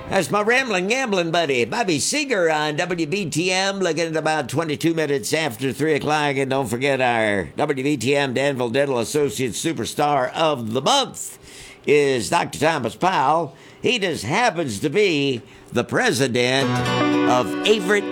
That's my rambling, gambling buddy, Bobby Seeger on WBTM, looking at about 22 minutes after 3 o'clock. And don't forget our WBTM Danville Dental Associates Superstar of the Month is Dr. Thomas Powell. He just happens to be the president of Averett